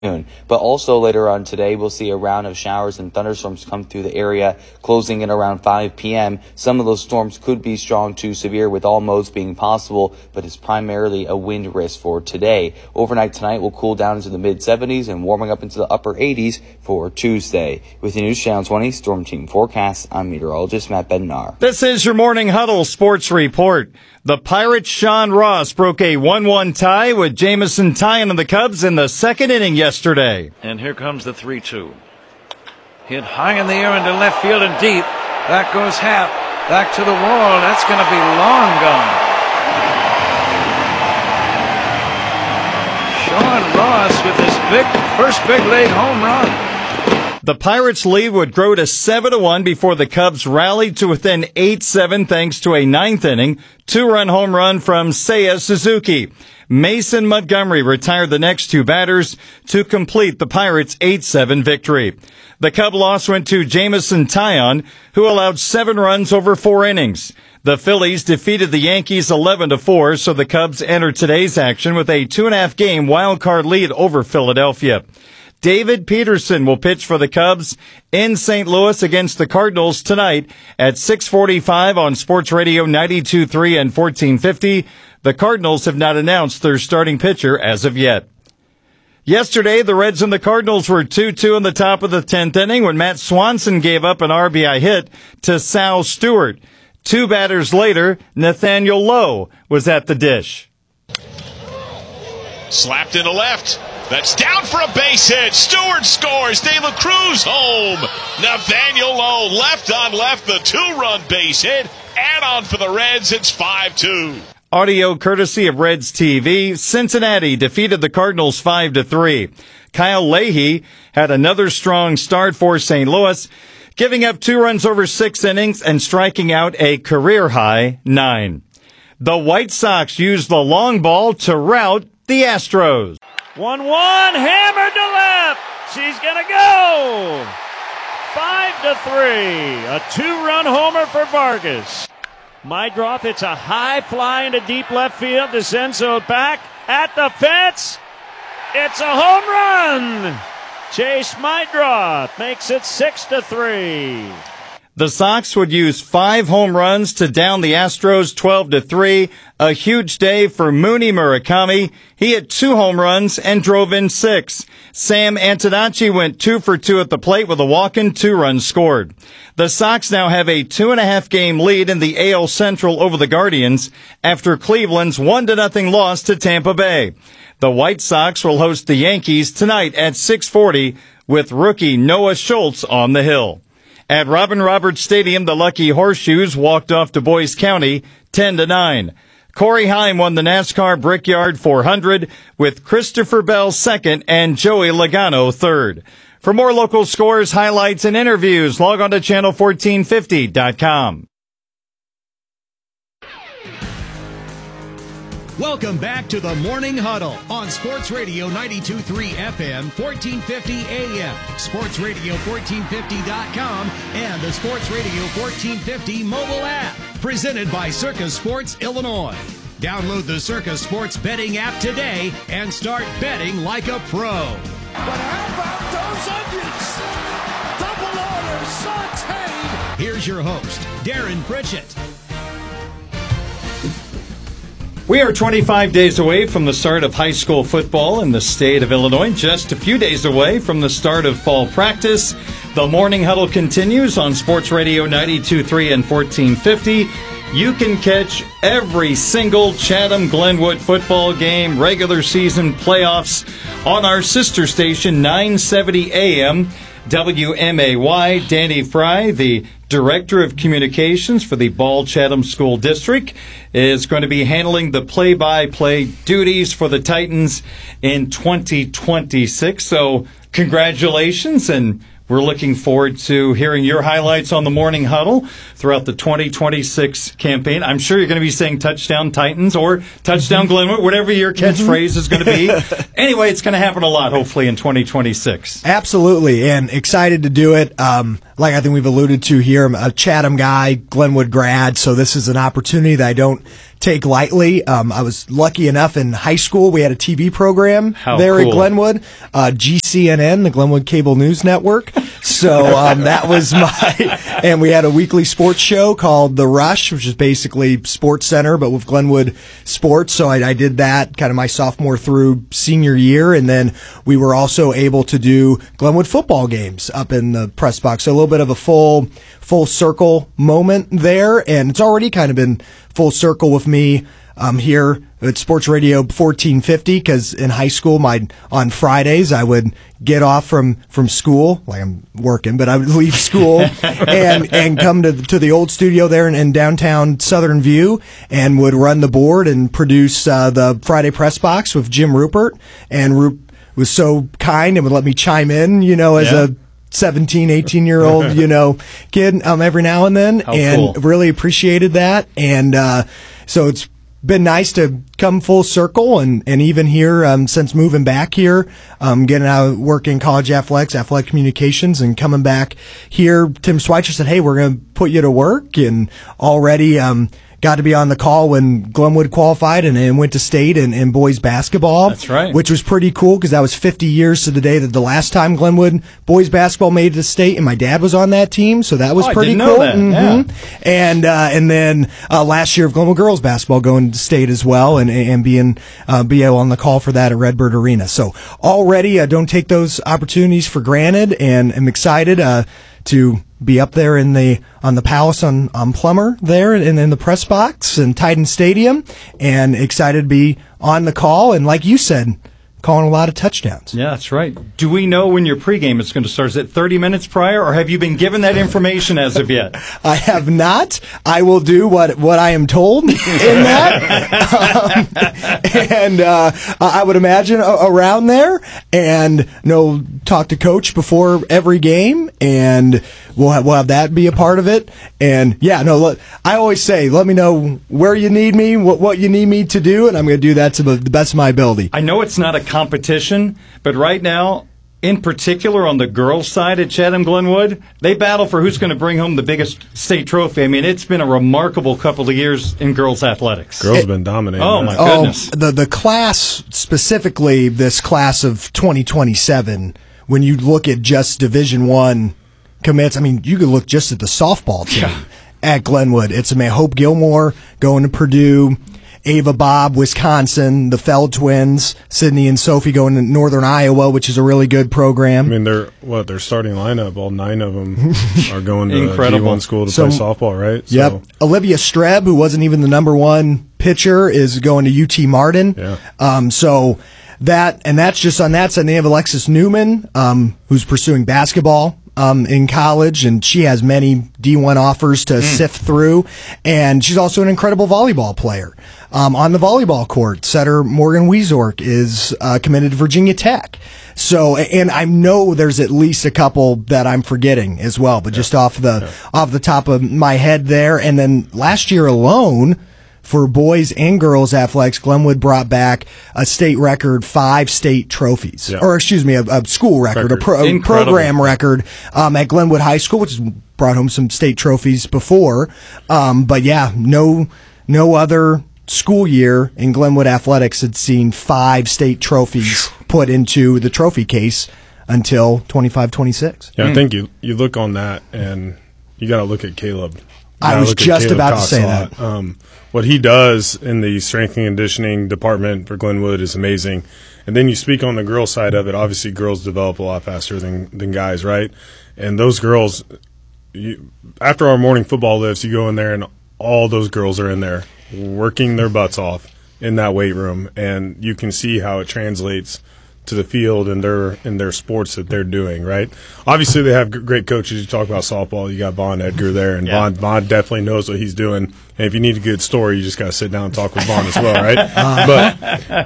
But also later on today, we'll see a round of showers and thunderstorms come through the area, closing in around 5 p.m. Some of those storms could be strong to severe, with all modes being possible, but it's primarily a wind risk for today. Overnight tonight will cool down into the mid-70s and warming up into the upper 80s for Tuesday. With the News Channel 20 Storm Team Forecast, I'm meteorologist Matt Bednar. This is your Morning Huddle Sports Report. The Pirates' Sean Ross broke a 1-1 tie with Jameson Taillon and the Cubs in the second inning yesterday. And here comes the 3-2. Hit high in the air into left field and deep. That goes Happ. Back to the wall. That's going to be long gone. Sean Ross with his first big league home run. The Pirates' lead would grow to 7-1 before the Cubs rallied to within 8-7 thanks to a ninth inning, 2-run home run from Seiya Suzuki. Mason Montgomery retired the next two batters to complete the Pirates' 8-7 victory. The Cub loss went to Jameson Taillon, who allowed 7 runs over 4 innings. The Phillies defeated the Yankees 11-4, so the Cubs enter today's action with a 2.5-game wild-card lead over Philadelphia. David Peterson will pitch for the Cubs in St. Louis against the Cardinals tonight at 6:45 on Sports Radio 92.3 and 1450. The Cardinals have not announced their starting pitcher as of yet. Yesterday, the Reds and the Cardinals were 2-2 in the top of the 10th inning when Matt Swanson gave up an RBI hit to Sal Stewart. 2 batters later, Nathaniel Lowe was at the dish. Slapped into left. That's down for a base hit. Stewart scores. De La Cruz home. Nathaniel Lowe left on left. The 2-run base hit. Add on for the Reds. It's 5-2. Audio courtesy of Reds TV. Cincinnati defeated the Cardinals 5-3. Kyle Leahy had another strong start for St. Louis, giving up 2 runs over 6 innings and striking out a career-high 9. The White Sox used the long ball to rout the Astros. 1-1, hammered to left. She's going to go. 5-3. A 2-run homer for Vargas. Meidroth hits a high fly into deep left field. DeCenzo back at the fence. It's a home run. Chase Meidroth makes it 6-3. The Sox would use 5 home runs to down the Astros 12-3. A huge day for Mooney Murakami. He hit 2 home runs and drove in 6. Sam Antonacci went 2 for 2 at the plate with a walk and 2 runs scored. The Sox now have a 2.5-game lead in the AL Central over the Guardians after Cleveland's 1-0 loss to Tampa Bay. The White Sox will host the Yankees tonight at 6:40 with rookie Noah Schultz on the hill. At Robin Roberts Stadium, the Lucky Horseshoes walked off to Boise County 10-9. Corey Heim won the NASCAR Brickyard 400 with Christopher Bell second and Joey Logano third. For more local scores, highlights, and interviews, log on to channel1450.com. Welcome back to the Morning Huddle on Sports Radio 92.3 FM, 1450 AM, sportsradio1450.com, and the Sports Radio 1450 mobile app. Presented by Circus Sports Illinois. Download the Circus Sports betting app today and start betting like a pro. But how about those onions? Double order sauteed. Here's your host, Darren Pritchett. We are 25 days away from the start of high school football in the state of Illinois, just a few days away from the start of fall practice. The Morning Huddle continues on Sports Radio 92.3 and 1450. You can catch every single Chatham-Glenwood football game, regular season playoffs on our sister station, 970 AM. WMAY. Danny Fry, the Director of Communications for the Ball Chatham School District, is going to be handling the play-by-play duties for the Titans in 2026. So congratulations, and we're looking forward to hearing your highlights on the Morning Huddle throughout the 2026 campaign. I'm sure you're going to be saying touchdown Titans or touchdown Glenwood, whatever your catchphrase is going to be. Anyway, it's going to happen a lot, hopefully, in 2026. Absolutely, and excited to do it. like I think we've alluded to here, I'm a Chatham guy, Glenwood grad, so this is an opportunity that I don't take lightly. I was lucky enough in high school. We had a TV program there cool. at Glenwood, GCNN, the Glenwood Cable News Network. So that was and we had a weekly sports show called The Rush, which is basically Sports Center, but with Glenwood sports. So I did that kind of my sophomore through senior year. And then we were also able to do Glenwood football games up in the press box. So a little bit of a full circle moment there. And it's already kind of been full circle with me here at Sports Radio 1450, because in high school, on Fridays, I would get off from school, like I'm working, but I would leave school and come to the old studio there in downtown Southern View, and would run the board and produce the Friday Press Box with Jim Rupert. And Rup was so kind and would let me chime in, as a 17, 18-year-old, kid, every now and then. How and cool. Really appreciated that. And so it's been nice to come full circle, and even here, since moving back here, getting out working college athletics, athletic communications, and coming back here, Tim Schweitzer said, hey, we're going to put you to work, and already got to be on the call when Glenwood qualified and went to state in boys basketball. That's right. Which was pretty cool, because that was 50 years to the day that the last time Glenwood boys basketball made it to state, and my dad was on that team, so that was pretty I didn't cool. know that. Yeah. And then last year of Glenwood girls basketball going to state as well, and being be able on the call for that at Redbird Arena. So already don't take those opportunities for granted, and I'm excited to be up there on the Palace on Plummer there and in the press box and Titan Stadium, and excited to be on the call, and like you said, calling a lot of touchdowns. Yeah, that's right. Do we know when your pregame is going to start? Is it 30 minutes prior, or have you been given that information as of yet? I have not. I will do what I am told in that. And I would imagine around there, and talk to Coach before every game, and we'll have that be a part of it. And I always say, let me know where you need me, what you need me to do, and I'm going to do that to the best of my ability. I know it's not a competition, but right now, in particular on the girls' side at Chatham Glenwood, they battle for who's going to bring home the biggest state trophy. I mean, it's been a remarkable couple of years in girls' athletics. Girls have been dominating. Oh, my goodness. The class, specifically this class of 2027, when you look at just Division I commits, I mean, you could look just at the softball team at Glenwood. It's Hope Gilmore going to Purdue, Ava Bob, Wisconsin, the Feld twins, Sydney and Sophie going to Northern Iowa, which is a really good program. I mean, their starting lineup, all 9 of them are going to Incredible. D1 school to play softball, right? Yep. So, Olivia Streb, who wasn't even the number 1 pitcher, is going to UT Martin. Yeah. So that's just on that side. And they have Alexis Newman, who's pursuing basketball in college, and she has many D1 offers to sift through. And she's also an incredible volleyball player. On the volleyball court, setter Morgan Weizork is committed to Virginia Tech. So, and I know there's at least a couple that I'm forgetting as well, but just off the top of my head there. And then last year alone, for boys and girls athletics, Glenwood brought back a state record 5 state trophies, or excuse me, a school record, a program record at Glenwood High School, which has brought home some state trophies before. But yeah, no other school year in Glenwood athletics had seen 5 state trophies put into the trophy case until 25-26. Yeah, I think you look on that, and you got to look at Caleb. I was just about to say that. What he does in the strength and conditioning department for Glenwood is amazing. And then you speak on the girls' side of it. Obviously, girls develop a lot faster than guys, right? And those girls, after our morning football lifts, you go in there, and all those girls are in there working their butts off in that weight room. And you can see how it translates to the field and their sports that they're doing, right? Obviously, they have great coaches. You talk about softball, you got Vaughn Edgar there, and Vaughn definitely knows what he's doing. And if you need a good story, you just got to sit down and talk with Vaughn as well, right? But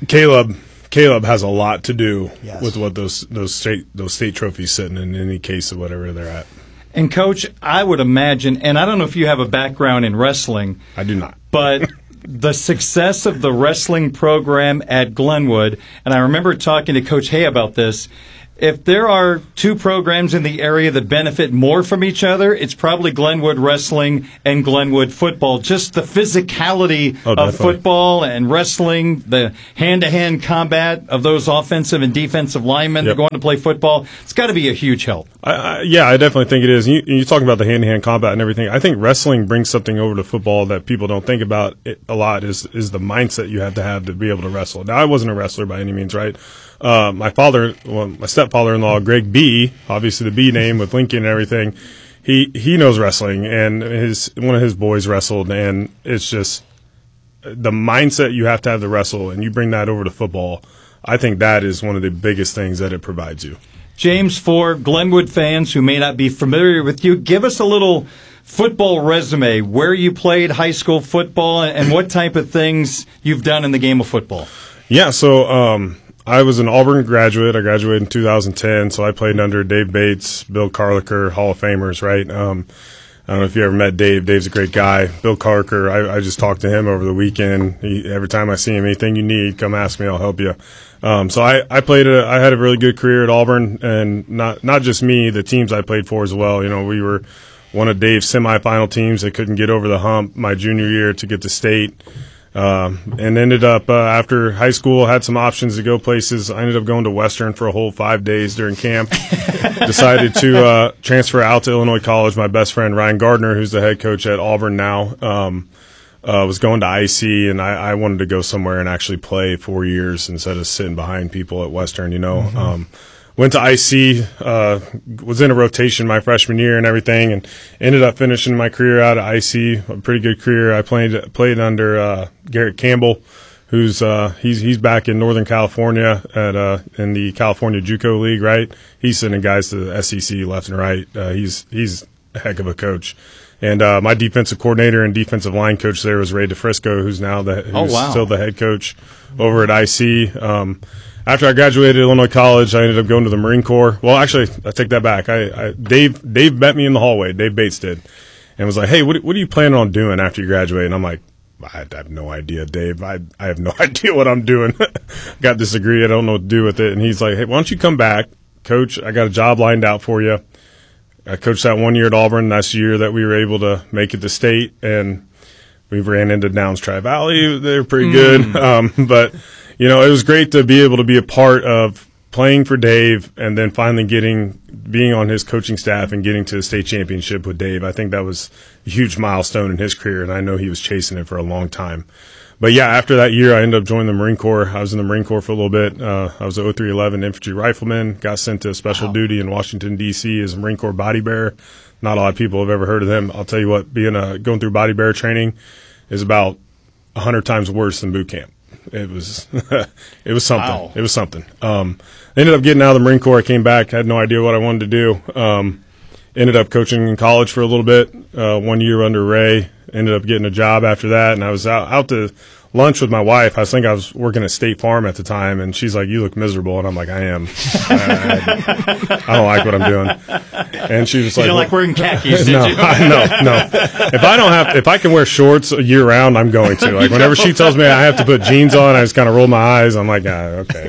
Caleb has a lot to do with what those state trophies sitting in any case of whatever they're at. And Coach, I would imagine, and I don't know if you have a background in wrestling. I do not. But the success of the wrestling program at Glenwood, and I remember talking to Coach Hay about this, if there are two programs in the area that benefit more from each other, it's probably Glenwood Wrestling and Glenwood Football. Just the physicality of football and wrestling, the hand-to-hand combat of those offensive and defensive linemen that go on to play football, it's got to be a huge help. Yeah, I definitely think it is. You talk about the hand-to-hand combat and everything. I think wrestling brings something over to football that people don't think about a lot is the mindset you have to be able to wrestle. Now, I wasn't a wrestler by any means, right? My stepfather-in-law, Greg B., obviously the B name with Lincoln and everything, he knows wrestling, and one of his boys wrestled, and it's just the mindset you have to wrestle, and you bring that over to football. I think that is one of the biggest things that it provides you. James, for Glenwood fans who may not be familiar with you, give us a little football resume, where you played high school football and what type of things you've done in the game of football. Yeah, so I was an Auburn graduate. I graduated in 2010, so I played under Dave Bates, Bill Carlicker, Hall of Famers, right? I don't know if you ever met Dave. Dave's a great guy. Bill Carlicker, I just talked to him over the weekend. Every time I see him, anything you need, come ask me, I'll help you. So I had a really good career at Auburn, and not just me, the teams I played for as well. You know, we were one of Dave's semifinal teams that couldn't get over the hump my junior year to get to state. And ended up, after high school, had some options to go places. I ended up going to Western for a whole 5 days during camp. Decided to transfer out to Illinois College. My best friend, Ryan Gardner, who's the head coach at Auburn now, was going to IC, and I wanted to go somewhere and actually play 4 years instead of sitting behind people at Western, you know. Mm-hmm. Went to IC, was in a rotation my freshman year and everything, and ended up finishing my career out at IC. A pretty good career. I played under Garrett Campbell, who's he's back in Northern California in the California JUCO League, right? He's sending guys to the SEC left and right. He's a heck of a coach. And my defensive coordinator and defensive line coach there was Ray DeFrisco, who's now still the head coach over at IC. After I graduated Illinois College, I ended up going to the Marine Corps. Well, actually, I take that back. Dave met me in the hallway. Dave Bates did, and was like, "Hey, what are you planning on doing after you graduate?" And I'm like, "I have no idea, Dave. I have no idea what I'm doing. Got this degree. I don't know what to do with it." And he's like, "Hey, why don't you come back, Coach? I got a job lined out for you." I coached that 1 year at Auburn. That's the year that we were able to make it to state, and we ran into Downs Tri-Valley. They were pretty good, but. You know, it was great to be able to be a part of playing for Dave and then finally being on his coaching staff and getting to the state championship with Dave. I think that was a huge milestone in his career, and I know he was chasing it for a long time. But, yeah, after that year, I ended up joining the Marine Corps. I was in the Marine Corps for a little bit. I was a 0311 infantry rifleman, got sent to special duty in Washington, D.C. as a Marine Corps body bearer. Not a lot of people have ever heard of them. I'll tell you what, going through body bearer training is about 100 times worse than boot camp. It was something. Wow. It was something. Ended up getting out of the Marine Corps. I came back, had no idea what I wanted to do. Ended up coaching in college for a little bit, 1 year under Ray. Ended up getting a job after that, and I was out to lunch with my wife. I think I was working at State Farm at the time, and she's like, "You look miserable," and I'm like, "I am. I don't like what I'm doing." And she was like, "You don't like wearing khakis?" No. If I can wear shorts year round, I'm going to. Like whenever she tells me I have to put jeans on, I just kind of roll my eyes. I'm like, okay.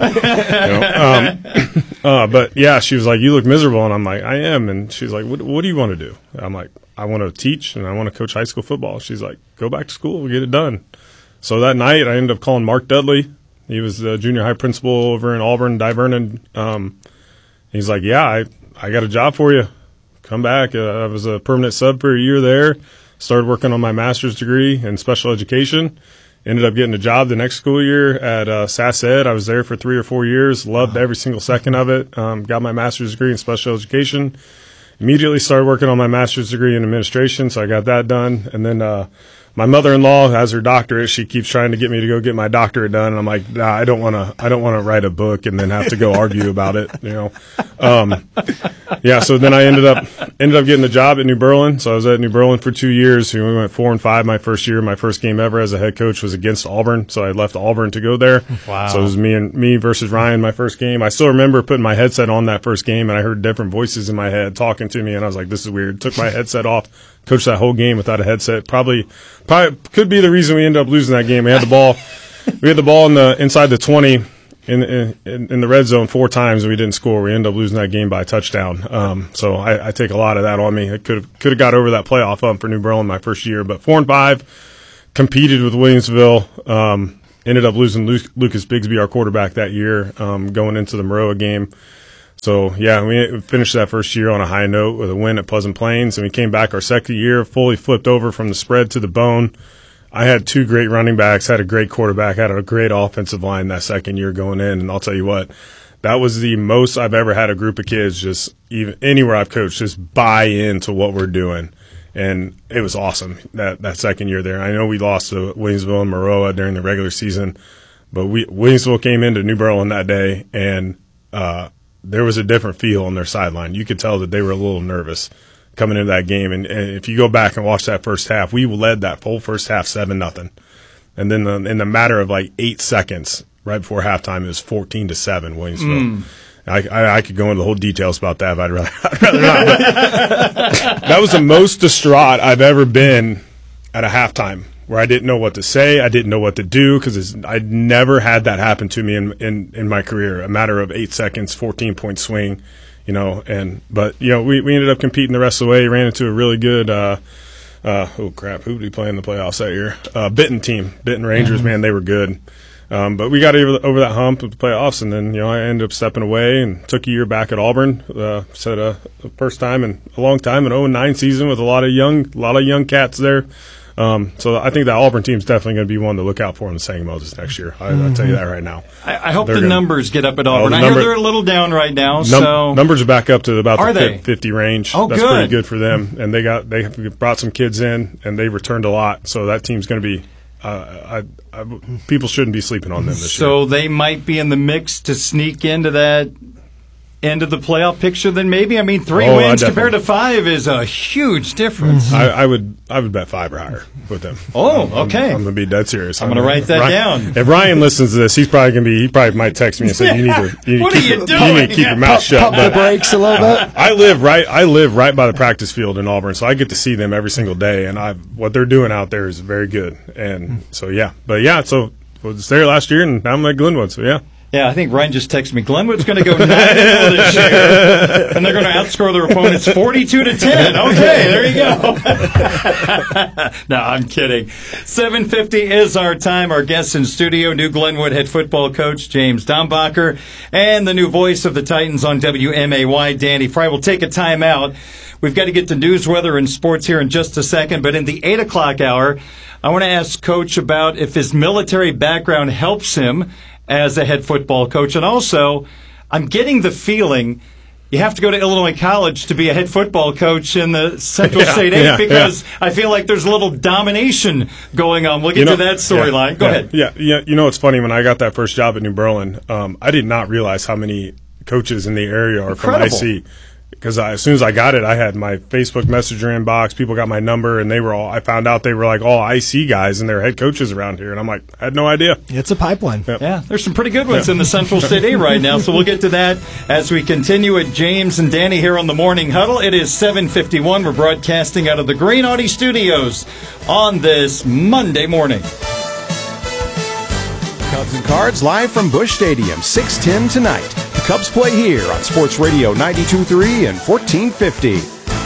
But yeah, she was like, "You look miserable," and I'm like, "I am." And she's like, "What do you want to do?" I'm like, "I want to teach and I want to coach high school football." She's like, "Go back to school, get it done." So that night, I ended up calling Mark Dudley. He was the junior high principal over in Auburn, Divernon. He's like, "Yeah, I got a job for you. Come back." I was a permanent sub for a year there. Started working on my master's degree in special education. Ended up getting a job the next school year at SassEd. I was there for 3 or 4 years. Loved every single second of it. Got my master's degree in special education. Immediately started working on my master's degree in administration, so I got that done. And then my mother-in-law has her doctorate. She keeps trying to get me to go get my doctorate done, and I'm like, "Nah, I don't want to write a book and then have to go argue about it." You know. Yeah. So then I ended up getting a job at New Berlin. So I was at New Berlin for 2 years. We went 4-5 my first year. My first game ever as a head coach was against Auburn, so I left Auburn to go there. Wow. So it was me versus Ryan my first game. I still remember putting my headset on that first game, and I heard different voices in my head talking to me, and I was like, "This is weird." Took my headset off. Coached that whole game without a headset. Probably could be the reason we ended up losing that game. We had the ball inside the 20, in the red zone 4 times and we didn't score. We ended up losing that game by a touchdown. So I take a lot of that on me. I could have got over that playoff hump for New Berlin my first year, but 4-5, competed with Williamsville. Ended up losing Lucas Bigsby, our quarterback, that year, going into the Maroa game. So, yeah, we finished that first year on a high note with a win at Pleasant Plains, and we came back our second year, fully flipped over from the spread to the bone. I had 2 great running backs, had a great quarterback, had a great offensive line that second year going in, and I'll tell you what, that was the most I've ever had a group of kids just even anywhere I've coached just buy into what we're doing. And it was awesome that second year there. I know we lost to Williamsville and Maroa during the regular season, but Williamsville came into New Berlin that day, and there was a different feel on their sideline. You could tell that they were a little nervous coming into that game. And if you go back and watch that first half, we led that full first half 7-0. And then in the matter of like 8 seconds right before halftime, it was 14-7 Williamsville. I could go into the whole details about that, but I'd rather not. But that was the most distraught I've ever been at a halftime, where I didn't know what to say, I didn't know what to do, because I'd never had that happen to me in my career. A matter of 8 seconds, 14-point swing, but we ended up competing the rest of the way. Ran into a really good who did we play in the playoffs that year? Benton team, Benton Rangers. Man, they were good. But we got over that hump of the playoffs, and then I ended up stepping away and took a year back at Auburn. Set a first time in a long time, an 0-9 season with a lot of young cats there. So I think that Auburn team's definitely going to be one to look out for in the St. Moses next year. I'll tell you that right now. I hope the numbers get up at Auburn. I hear they're a little down right now. So numbers are back up to about the 50 range. Oh, that's good. Pretty good for them. And they brought some kids in, and they returned a lot. So that team's going to be. People shouldn't be sleeping on them this year. So they might be in the mix to sneak into that end of the playoff picture then maybe? I mean, 3 wins compared to 5 is a huge difference. I would bet 5 or higher with them. Oh, okay. I'm going to be dead serious. I'm going to write that down. If Ryan listens to this, he probably might text me and say, you need to keep your mouth shut. Pump the brakes a little bit. I live right by the practice field in Auburn, so I get to see them every single day, and what they're doing out there is very good. And so, yeah. But, yeah, so I was there last year, and now I'm at Glenwood, so, yeah. Yeah, I think Ryan just texted me. Glenwood's going to go 9-0 this year, and they're going to outscore their opponents 42-10. Okay, there you go. No, I'm kidding. 7:50 is our time. Our guests in studio, new Glenwood head football coach James Dombacher, and the new voice of the Titans on WMAY, Danny Fry. We'll take a timeout. We've got to get to news, weather, and sports here in just a second, but in the 8 o'clock hour, I want to ask Coach about if his military background helps him as a head football coach. And also, I'm getting the feeling you have to go to Illinois College to be a head football coach in the Central State 8 because I feel like there's a little domination going on. We'll get to that storyline. Go ahead. Yeah, it's funny. When I got that first job at New Berlin, I did not realize how many coaches in the area are from IC. Because as soon as I got it, I had my Facebook Messenger inbox. People got my number, and I found out they were like all IC guys, and they're head coaches around here. And I'm like, I had no idea. It's a pipeline. Yep. Yeah, there's some pretty good ones in the Central State A right now. So we'll get to that as we continue with James and Danny here on the Morning Huddle. It is 7:51. We're broadcasting out of the Green Audi Studios on this Monday morning. Cubs and Cards live from Busch Stadium, 6:10 tonight. The Cubs play here on Sports Radio 92.3 and 1450.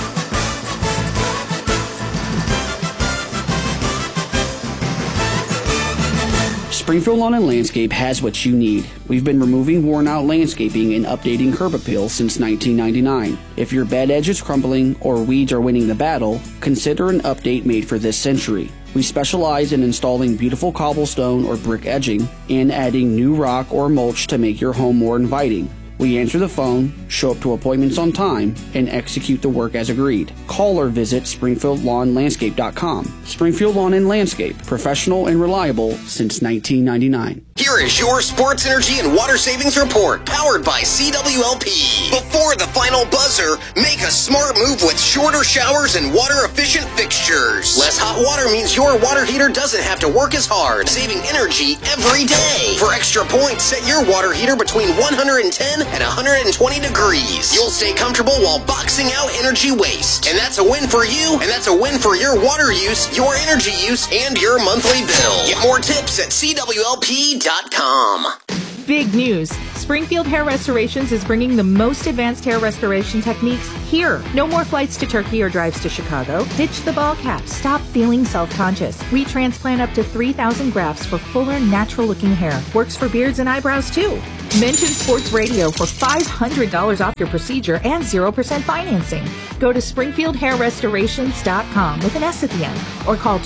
Springfield Lawn and Landscape has what you need. We've been removing worn-out landscaping and updating curb appeal since 1999. If your bed edge is crumbling or weeds are winning the battle, consider an update made for this century. We specialize in installing beautiful cobblestone or brick edging and adding new rock or mulch to make your home more inviting. We answer the phone, show up to appointments on time, and execute the work as agreed. Call or visit SpringfieldLawnLandscape.com. Springfield Lawn and Landscape, professional and reliable since 1999. Here is your Sports Energy and Water Savings Report, powered by CWLP. Before the final buzzer, make a smart move with shorter showers and water-efficient fixtures. Less hot water means your water heater doesn't have to work as hard, saving energy every day. For extra points, set your water heater between 110 and 120 degrees. You'll stay comfortable while boxing out energy waste. And that's a win for you, and that's a win for your water use, your energy use, and your monthly bill. Get more tips at CWLP.com. Big news! Springfield Hair Restorations is bringing the most advanced hair restoration techniques here. No more flights to Turkey or drives to Chicago. Ditch the ball cap. Stop feeling self-conscious. Retransplant up to 3,000 grafts for fuller, natural-looking hair. Works for beards and eyebrows, too. Mention Sports Radio for $500 off your procedure and 0% financing. Go to SpringfieldHairRestorations.com with an S at the end, or call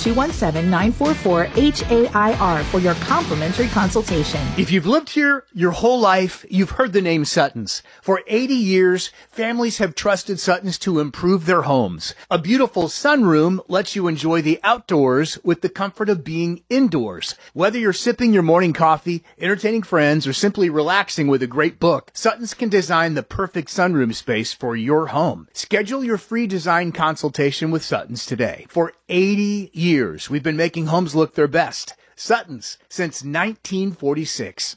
217-944-HAIR for your complimentary consultation. If you've lived here your whole life, you've heard the name Sutton's. For 80 years, families have trusted Sutton's to improve their homes. A beautiful sunroom lets you enjoy the outdoors with the comfort of being indoors. Whether you're sipping your morning coffee, entertaining friends, or simply relaxing with a great book, Sutton's can design the perfect sunroom space for your home. Schedule your free design consultation with Sutton's today. For 80 years, we've been making homes look their best. Sutton's, since 1946.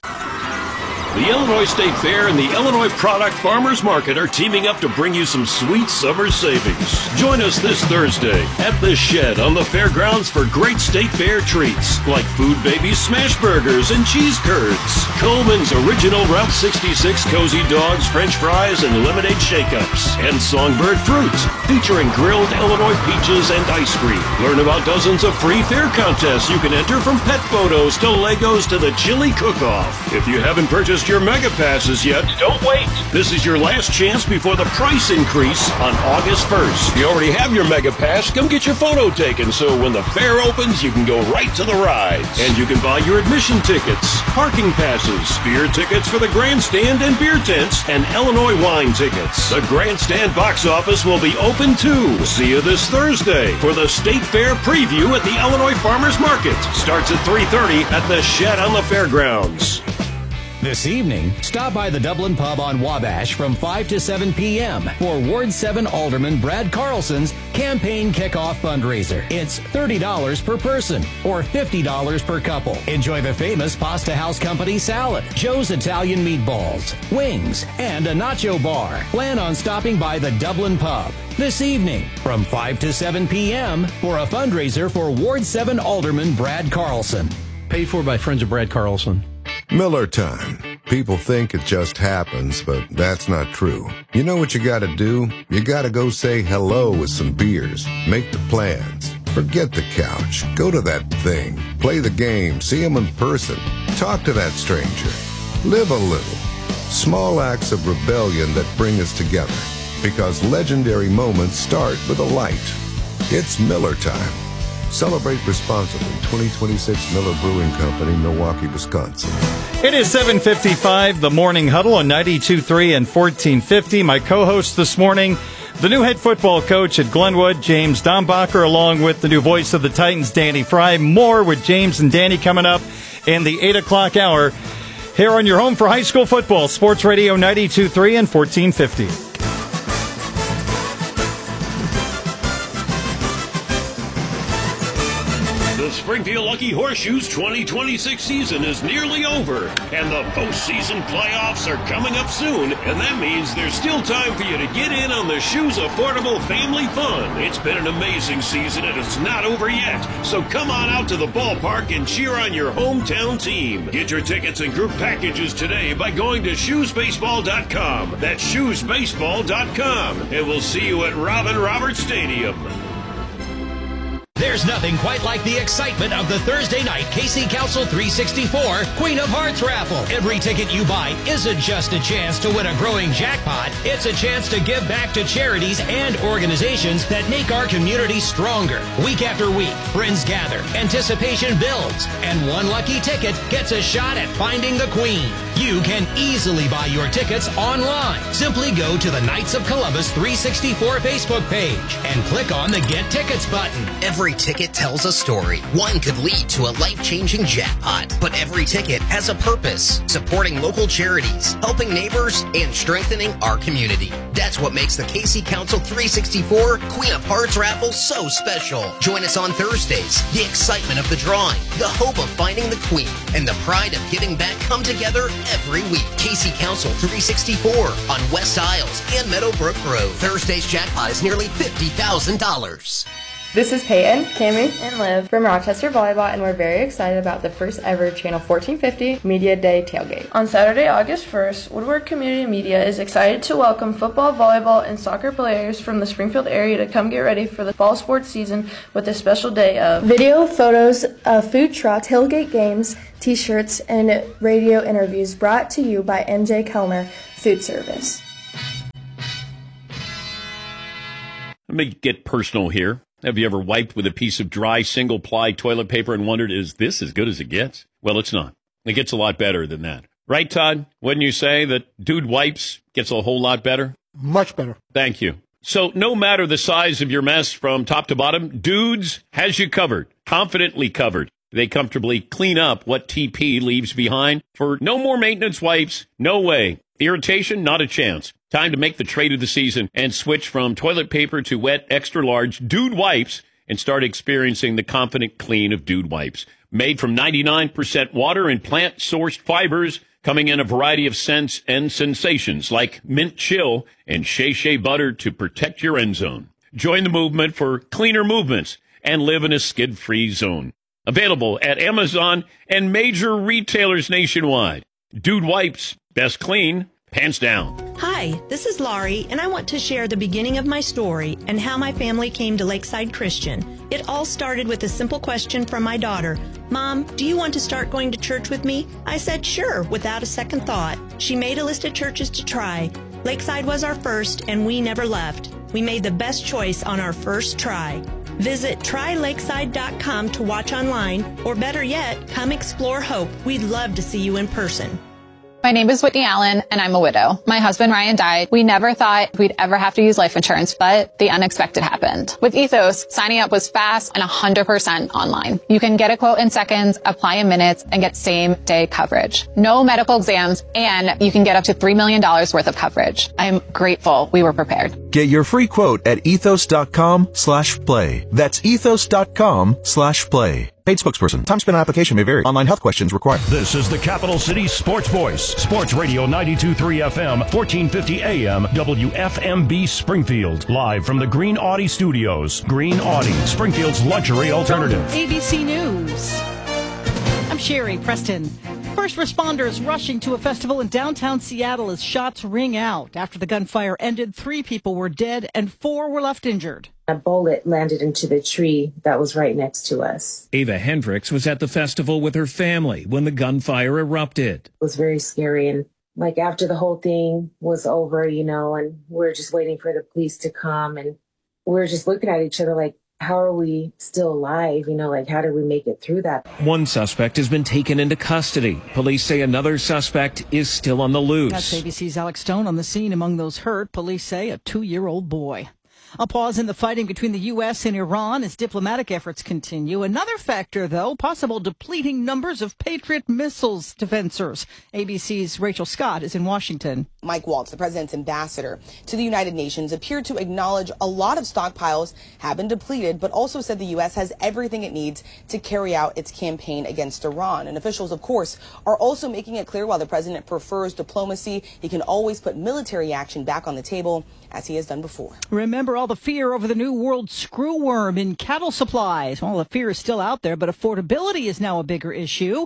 The Illinois State Fair and the Illinois Product Farmers Market are teaming up to bring you some sweet summer savings. Join us this Thursday at the Shed on the fairgrounds for great State Fair treats like Food Babies smash burgers and cheese curds, Coleman's original Route 66 cozy dogs, French fries, and lemonade shake-ups, and Songbird fruit featuring grilled Illinois peaches and ice cream. Learn about dozens of free fair contests you can enter, from pet photos to Legos to the chili cook-off. If you haven't purchased your Mega Passes yet, don't wait. This is your last chance before the price increase on August 1st. If you already have your Mega Pass, come get your photo taken so when the fair opens, you can go right to the rides. And you can buy your admission tickets, parking passes, beer tickets for the grandstand and beer tents, and Illinois wine tickets. The grandstand box office will be open too. See you this Thursday for the State Fair preview at the Illinois Farmers Market. Starts at 3:30 at the Shed on the fairgrounds. This evening, stop by the Dublin Pub on Wabash from 5 to 7 p.m. for Ward 7 Alderman Brad Carlson's campaign kickoff fundraiser. It's $30 per person or $50 per couple. Enjoy the famous Pasta House Company salad, Joe's Italian meatballs, wings, and a nacho bar. Plan on stopping by the Dublin Pub this evening from 5 to 7 p.m. for a fundraiser for Ward 7 Alderman Brad Carlson. Paid for by Friends of Brad Carlson. Miller time. People think it just happens, but that's not true. You know what you gotta do? You gotta go say hello with some beers. Make the plans. Forget the couch. Go to that thing. Play the game. See them in person. Talk to that stranger. Live a little. Small acts of rebellion that bring us together. Because legendary moments start with a light. It's Miller time. Celebrate responsibly. 2026 Miller Brewing Company, Milwaukee, Wisconsin. It is 7:55, the Morning Huddle on 92.3 and 1450. My co-host this morning, the new head football coach at Glenwood, James Dombacher, along with the new voice of the Titans, Danny Fry. More with James and Danny coming up in the 8 o'clock hour here on your home for high school football, Sports Radio 92.3 and 1450. The Springfield Lucky Horseshoes 2026 season is nearly over, and the postseason playoffs are coming up soon, and that means there's still time for you to get in on the Shoes Affordable Family Fun. It's been an amazing season, and it's not over yet, so come on out to the ballpark and cheer on your hometown team. Get your tickets and group packages today by going to shoesbaseball.com. That's shoesbaseball.com, and we'll see you at Robin Roberts Stadium. There's nothing quite like the excitement of the Thursday night KC Council 364 Queen of Hearts raffle. Every ticket you buy isn't just a chance to win a growing jackpot. It's a chance to give back to charities and organizations that make our community stronger. Week after week, friends gather, anticipation builds, and one lucky ticket gets a shot at finding the Queen. You can easily buy your tickets online. Simply go to the Knights of Columbus 364 Facebook page and click on the Get Tickets button. Every ticket tells a story. One could lead to a life-changing jackpot, but every ticket has a purpose: supporting local charities, helping neighbors, and strengthening our community. That's what makes the KC Council 364 Queen of Hearts raffle so special. Join us on Thursdays. The excitement of the drawing, the hope of finding the Queen, and the pride of giving back come together every week. KC Council 364 on West Isles and Meadowbrook Road. Thursday's jackpot is nearly $50,000. This is Peyton, Cammie, and Liv from Rochester Volleyball, and we're very excited about the first ever Channel 1450 Media Day tailgate. On Saturday, August 1st, Woodward Community Media is excited to welcome football, volleyball, and soccer players from the Springfield area to come get ready for the fall sports season with a special day of video, photos, food truck, tailgate games, t-shirts, and radio interviews brought to you by MJ Kellner Food Service. Let me get personal here. Have you ever wiped with a piece of dry single-ply toilet paper and wondered, is this as good as it gets? Well, it's not. It gets a lot better than that. Right, Todd? Wouldn't you say that Dude Wipes gets a whole lot better? Much better. Thank you. So no matter the size of your mess from top to bottom, Dudes has you covered, confidently covered. They comfortably clean up what TP leaves behind. For no more maintenance wipes, no way. Irritation, not a chance. Time to make the trade of the season and switch from toilet paper to wet, extra-large Dude Wipes and start experiencing the confident clean of Dude Wipes. Made from 99% water and plant-sourced fibers, coming in a variety of scents and sensations like mint chill and Shea Shea butter to protect your end zone. Join the movement for cleaner movements and live in a skid-free zone. Available at Amazon and major retailers nationwide. Dude Wipes, best clean, pants down. Hi, this is Laurie, and I want to share the beginning of my story and how my family came to Lakeside Christian. It all started with a simple question from my daughter. Mom, do you want to start going to church with me? I said sure, without a second thought. She made a list of churches to try. Lakeside was our first, and we never left. We made the best choice on our first try. Visit trylakeside.com to watch online, or better yet, come explore Hope. We'd love to see you in person. My name is Whitney Allen, and I'm a widow. My husband, Ryan, died. We never thought we'd ever have to use life insurance, but the unexpected happened. With Ethos, signing up was fast and 100% online. You can get a quote in seconds, apply in minutes, and get same-day coverage. No medical exams, and you can get up to $3 million worth of coverage. I'm grateful we were prepared. Get your free quote at ethos.com/play. That's ethos.com/play. Paid spokesperson. Time spent on application may vary. Online health questions required. This is the Capital City Sports Voice. Sports Radio 92.3 FM, 1450 AM, WFMB Springfield. Live from the Green Audi Studios. Green Audi, Springfield's luxury alternative. ABC News. I'm Sherry Preston. First responders rushing to a festival in downtown Seattle as shots ring out. After the gunfire ended, 3 people were dead and 4 were left injured. A bullet landed into the tree that was right next to us. Ava Hendricks was at the festival with her family when the gunfire erupted. It was very scary. And like after the whole thing was over, you know, and we're just waiting for the police to come. And we're just looking at each other like, how are we still alive? You know, like, how did we make it through that? One suspect has been taken into custody. Police say another suspect is still on the loose. That's ABC's Alex Stone on the scene. Among those hurt, police say a 2-year-old boy. A pause in the fighting between the U.S. and Iran as diplomatic efforts continue. Another factor, though, possible depleting numbers of Patriot missiles defensors. ABC's Rachel Scott is in Washington. Mike Waltz, the president's ambassador to the United Nations, appeared to acknowledge a lot of stockpiles have been depleted, but also said the U.S. has everything it needs to carry out its campaign against Iran. And officials, of course, are also making it clear while the president prefers diplomacy, he can always put military action back on the table, as he has done before. Remember all the fear over the new world screwworm in cattle supplies. Well, the fear is still out there, but affordability is now a bigger issue.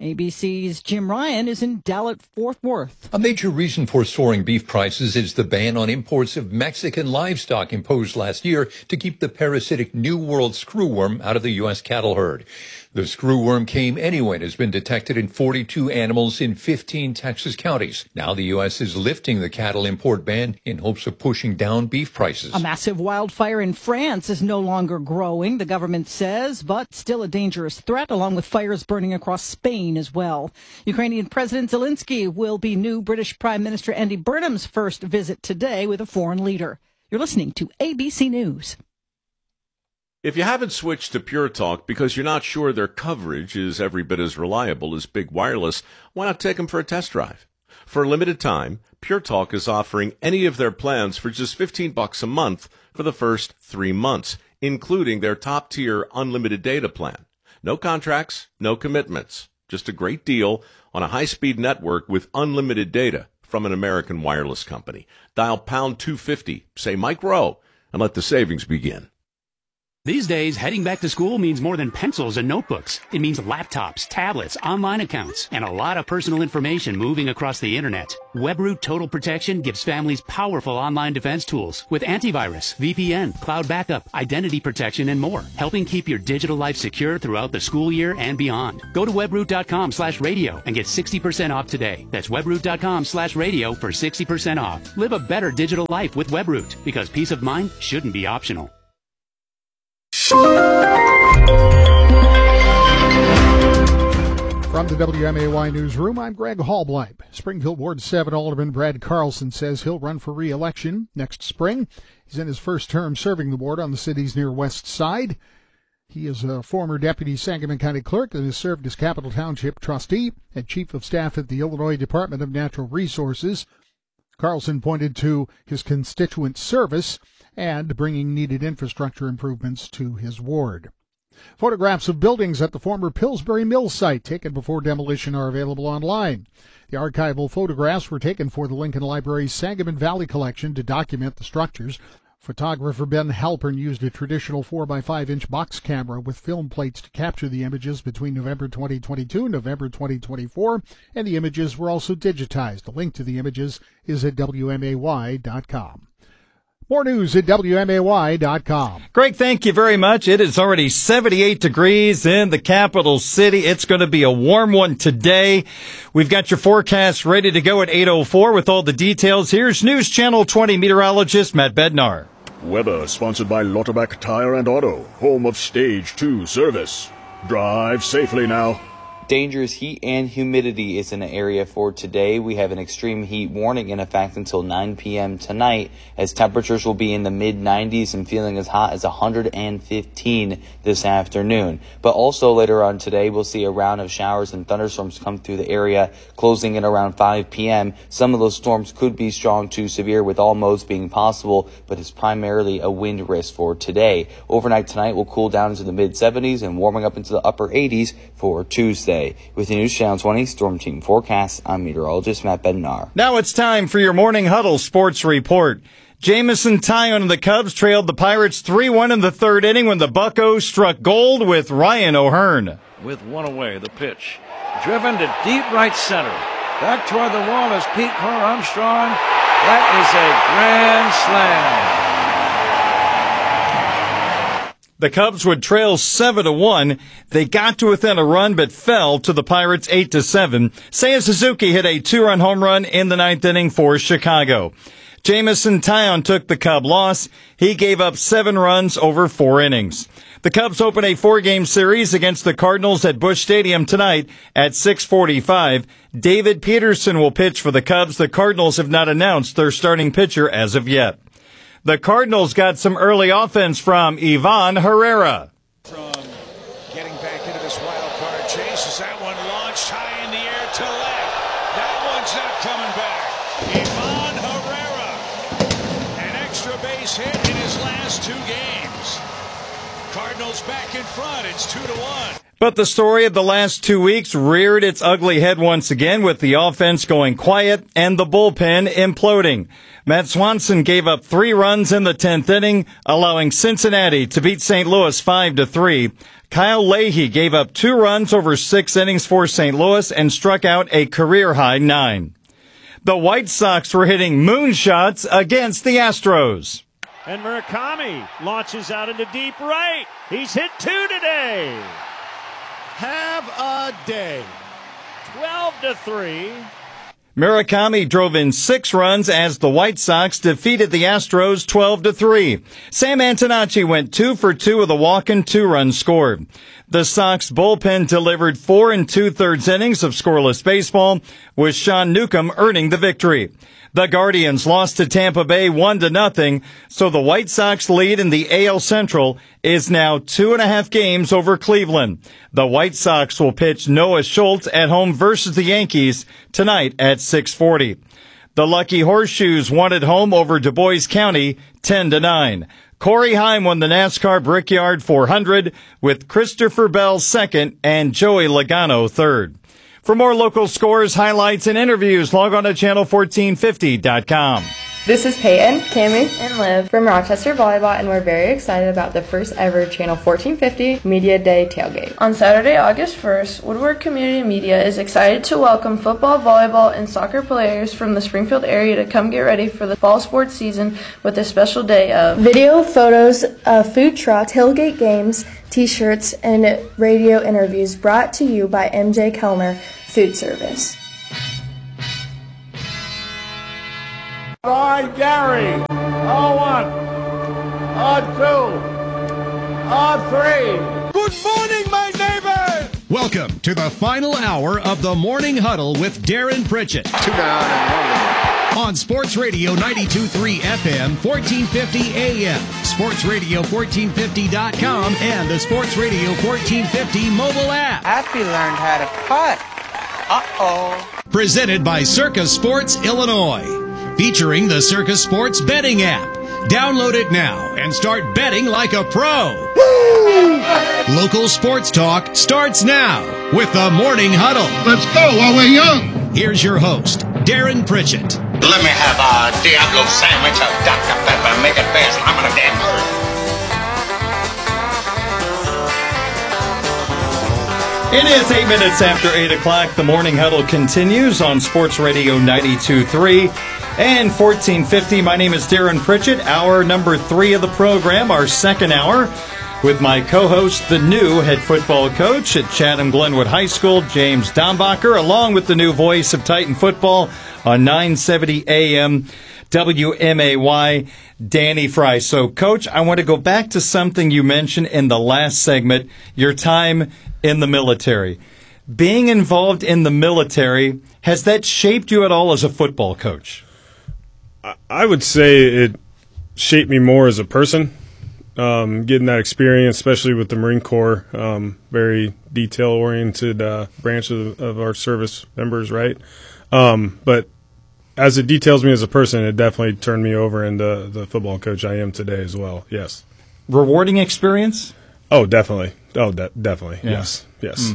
ABC's Jim Ryan is in Dallas-Fort Worth. A major reason for soaring beef prices is the ban on imports of Mexican livestock imposed last year to keep the parasitic New World screwworm out of the U.S. cattle herd. The screwworm came anyway and has been detected in 42 animals in 15 Texas counties. Now the U.S. is lifting the cattle import ban in hopes of pushing down beef prices. A massive wildfire in France is no longer growing, the government says, but still a dangerous threat, along with fires burning across Spain as well. Ukrainian President Zelensky will be new British Prime Minister Andy Burnham's first visit today with a foreign leader. You're listening to ABC News. If you haven't switched to Pure Talk because you're not sure their coverage is every bit as reliable as Big Wireless, why not take them for a test drive? For a limited time, Pure Talk is offering any of their plans for just $15 a month for the first 3 months, including their top-tier unlimited data plan. No contracts, no commitments. Just a great deal on a high-speed network with unlimited data from an American wireless company. Dial pound 250, say Mike Rowe, and let the savings begin. These days, heading back to school means more than pencils and notebooks. It means laptops, tablets, online accounts, and a lot of personal information moving across the internet. WebRoot Total Protection gives families powerful online defense tools with antivirus, VPN, cloud backup, identity protection, and more, helping keep your digital life secure throughout the school year and beyond. Go to webroot.com/radio and get 60% off today. That's webroot.com/radio for 60% off. Live a better digital life with WebRoot, because peace of mind shouldn't be optional. From the WMAY newsroom, I'm Greg Hallbleib. Springfield Ward 7 Alderman Brad Carlson says he'll run for re-election next spring. He's in his first term serving the ward on the city's near west side. He is a former deputy Sangamon County clerk and has served as Capital Township trustee and chief of staff at the Illinois Department of Natural Resources. Carlson pointed to his constituent service and bringing needed infrastructure improvements to his ward. Photographs of buildings at the former Pillsbury Mill site taken before demolition are available online. The archival photographs were taken for the Lincoln Library's Sangamon Valley collection to document the structures. Photographer Ben Halpern used a traditional 4x5-inch box camera with film plates to capture the images between November 2022 and November 2024, and the images were also digitized. A link to the images is at WMAY.com. More news at WMAY.com. Greg, thank you very much. It is already 78 degrees in the capital city. It's going to be a warm one today. We've got your forecast ready to go at 8:04 with all the details. Here's News Channel 20 meteorologist Matt Bednar. Weather sponsored by Lauterbach Tire and Auto, home of Stage 2 service. Drive safely now. Dangerous heat and humidity is in the area for today. We have an extreme heat warning in effect until 9 p.m. tonight, as temperatures will be in the mid-90s and feeling as hot as 115 this afternoon. But also later on today, we'll see a round of showers and thunderstorms come through the area, closing in around 5 p.m. Some of those storms could be strong to severe, with all modes being possible, but it's primarily a wind risk for today. Overnight tonight will cool down into the mid-70s and warming up into the upper 80s for Tuesday. With the News Channel 20 Storm Team forecast, I'm meteorologist Matt Bednar. Now it's time for your Morning Huddle Sports Report. Jamison Tyone and the Cubs trailed the Pirates 3-1 in the third inning when the Buccos struck gold with Ryan O'Hearn. With one away, the pitch driven to deep right center. Back toward the wall is Pete Crow Armstrong. That is a grand slam. The Cubs would trail 7-1. They got to within a run but fell to the Pirates 8-7. Seiya Suzuki hit a 2-run home run in the ninth inning for Chicago. Jamison Tyone took the Cub loss. He gave up 7 runs over 4 innings. The Cubs open a 4-game series against the Cardinals at Busch Stadium tonight at 6:45. David Peterson will pitch for the Cubs. The Cardinals have not announced their starting pitcher as of yet. The Cardinals got some early offense from Ivan Herrera. From getting back into this wild card chase, as that one launched high in the air to left. That one's not coming back. Ivan Herrera, an extra base hit in his last 2 games. Cardinals back in front. It's 2-1. But the story of the last 2 weeks reared its ugly head once again, with the offense going quiet and the bullpen imploding. Matt Swanson gave up 3 runs in the 10th inning, allowing Cincinnati to beat St. Louis 5-3. Kyle Leahy gave up 2 runs over 6 innings for St. Louis and struck out a career-high 9. The White Sox were hitting moonshots against the Astros. And Murakami launches out into deep right. He's hit 2 today. Have a day. 12-3. Murakami drove in 6 runs as the White Sox defeated the Astros 12-3. Sam Antonacci went 2 for 2 with a walk and 2 runs scored. The Sox bullpen delivered 4 2/3 innings of scoreless baseball, with Sean Newcomb earning the victory. The Guardians lost to Tampa Bay 1-0, so the White Sox lead in the AL Central is now 2.5 games over Cleveland. The White Sox will pitch Noah Schultz at home versus the Yankees tonight at 6:40. The Lucky Horseshoes won at home over Du Bois County 10-9. Corey Heim won the NASCAR Brickyard 400 with Christopher Bell second and Joey Logano third. For more local scores, highlights, and interviews, log on to channel1450.com. This is Peyton, Cammie, and Liv from Rochester Volleyball, and we're very excited about the first ever Channel 1450 Media Day tailgate. On Saturday, August 1st, Woodward Community Media is excited to welcome football, volleyball, and soccer players from the Springfield area to come get ready for the fall sports season with a special day of video, photos, food truck, tailgate games, t-shirts, and radio interviews brought to you by MJ Kelmer Food Service. By Gary, on 1, on 2, on 3. Good morning, my neighbors! Welcome to the final hour of the Morning Huddle with Darren Pritchett. 2 down and 1. On Sports Radio 92.3 FM, 1450 AM, sportsradio1450.com, and the Sports Radio 1450 mobile app. Happy learned how to putt. Uh-oh. Presented by Circus Sports Illinois. Featuring the Circus Sports betting app. Download it now and start betting like a pro. Woo! Local sports talk starts now with the Morning Huddle. Let's go while we're young. Here's your host, Darren Pritchett. Let me have a Diablo sandwich of Dr. Pepper. Make it fast. I'm in a damn hurry. It is 8 minutes after 8 o'clock. The Morning Huddle continues on Sports Radio 92.3 and 1450. My name is Darren Pritchett. Hour number 3 of the program, our second hour, with my co-host, the new head football coach at Chatham Glenwood High School, James Dombacher, along with the new voice of Titan football on 970 AM WMAY, Danny Fry. So, Coach, I want to go back to something you mentioned in the last segment, your time in the military. Being involved in the military, has that shaped you at all as a football coach? I would say it shaped me more as a person, getting that experience, especially with the Marine Corps, very detail-oriented branch of our service members, right? But as it details me as a person, it definitely turned me over into the football coach I am today as well, yes. Rewarding experience? Oh, definitely. Oh, definitely, yeah. Yes.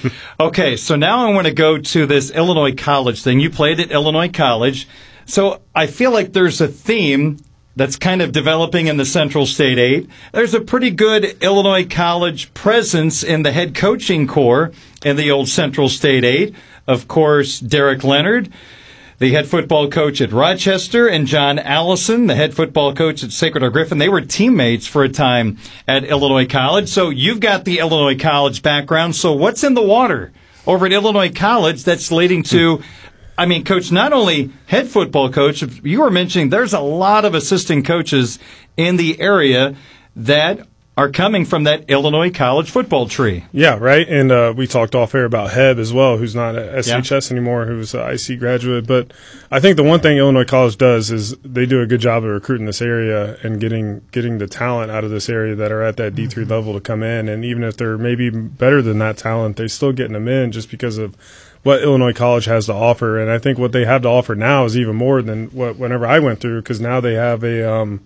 Okay, so now I want to go to this Illinois College thing. You played at Illinois College. So I feel like there's a theme that's kind of developing in the Central State 8. There's a pretty good Illinois College presence in the head coaching corps in the old Central State 8. Of course, Derek Leonard, the head football coach at Rochester, and John Allison, the head football coach at Sacred Heart Griffin. They were teammates for a time at Illinois College. So you've got the Illinois College background. So what's in the water over at Illinois College that's leading to... I mean, Coach, not only head football coach, you were mentioning there's a lot of assistant coaches in the area that are coming from that Illinois College football tree. Yeah, right. And we talked off air about Heb as well, who's not at SHS anymore, who's an IC graduate. But I think the one thing Illinois College does is they do a good job of recruiting this area and getting the talent out of this area that are at that D3 level to come in. And even if they're maybe better than that talent, they're still getting them in just because of what Illinois College has to offer. And I think what they have to offer now is even more than whenever I went through, because now they have an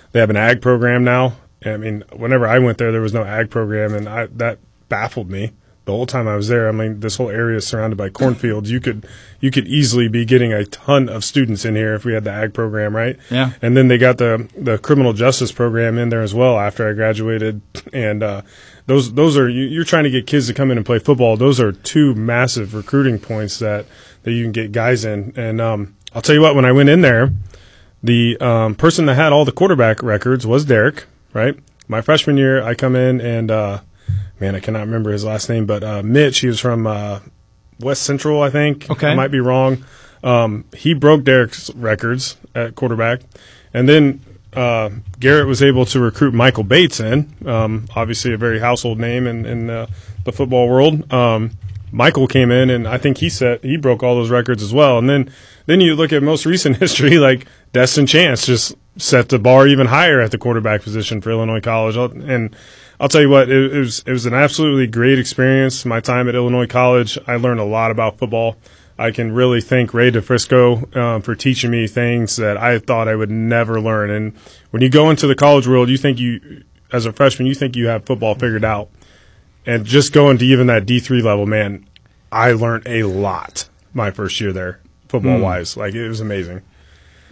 ag program now. I mean, whenever I went there was no ag program, and that baffled me the whole time I was there. I mean, this whole area is surrounded by cornfields. You could easily be getting a ton of students in here if we had the ag program, right? Yeah. And then they got the criminal justice program in there as well after I graduated, and those are you're trying to get kids to come in and play football. Those are two massive recruiting points that you can get guys in. And I'll tell you what, when I went in there, the person that had all the quarterback records was Derek, right? My freshman year, I come in and man, I cannot remember his last name, but Mitch, he was from West Central, I think. Okay. I might be wrong. He broke Derek's records at quarterback. And then Garrett was able to recruit Michael Bates in, obviously a very household name in the football world. Michael came in, and I think he broke all those records as well. And then you look at most recent history, like Destin Chance just set the bar even higher at the quarterback position for Illinois College. And I'll tell you what, it was an absolutely great experience. My time at Illinois College, I learned a lot about football. I can really thank Ray DeFrisco for teaching me things that I thought I would never learn. And when you go into the college world, you think as a freshman, you think you have football figured out. And just going to even that D3 level, man, I learned a lot my first year there, football-wise. Like, it was amazing.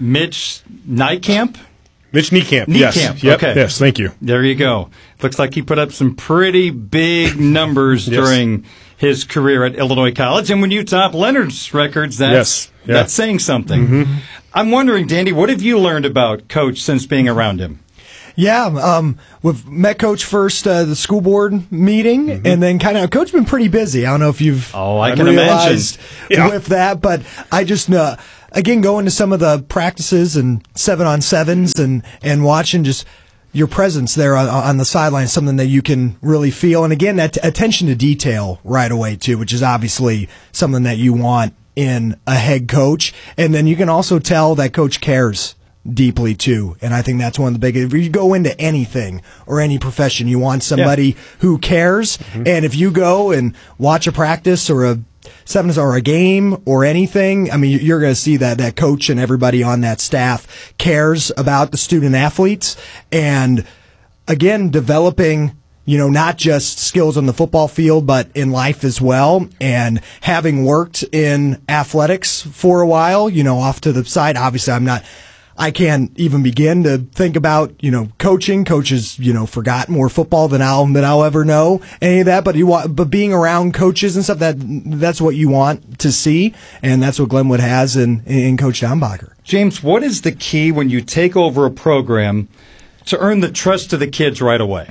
Mitch Niekamp? Mitch Niekamp. Yes. Yep. Okay. Yes, thank you. There you go. Looks like he put up some pretty big numbers during his career at Illinois College. And when you top Leonard's records, that's saying something. Mm-hmm. I'm wondering, Danny, what have you learned about Coach since being around him? Yeah, we've met Coach first the school board meeting, and then kind of Coach been pretty busy. I don't know if you've I can imagine with that, but I just again going to some of the practices and 7-on-7s and watching just your presence there on the sideline, something that you can really feel, and again that attention to detail right away too, which is obviously something that you want in a head coach, and then you can also tell that Coach cares deeply too, and I think that's one of the biggest. If you go into anything or any profession, you want somebody who cares, and if you go and watch a practice or a sevens or a game or anything, I mean, you're going to see that coach and everybody on that staff cares about the student athletes, and again, developing, not just skills on the football field, but in life as well. And having worked in athletics for a while, off to the side, obviously I can't even begin to think about, coaching. Coaches, forgot more football than I'll ever know, any of that. But being around coaches and stuff, that's what you want to see, and that's what Glenwood has in Coach Dombacher. James, what is the key when you take over a program to earn the trust of the kids right away?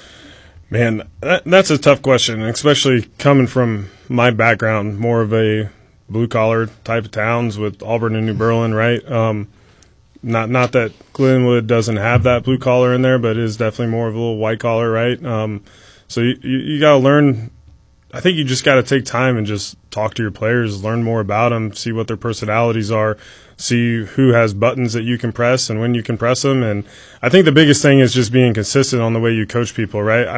Man, that's a tough question, especially coming from my background, more of a blue-collar type of towns with Auburn and New Berlin, right? Not that Glenwood doesn't have that blue collar in there, but it is definitely more of a little white collar, right? So you got to learn. I think you just got to take time and just talk to your players, learn more about them, see what their personalities are, see who has buttons that you can press and when you can press them. And I think the biggest thing is just being consistent on the way you coach people, right?